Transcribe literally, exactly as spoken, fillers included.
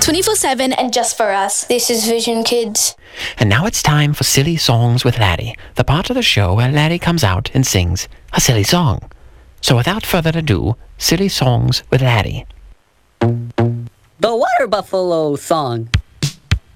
twenty-four seven and just for us. This is Vision Kids. And now it's time for Silly Songs with Laddie, the part of the show where Laddie comes out and sings a silly song. So without further ado, Silly Songs with Laddie. The Water Buffalo Song.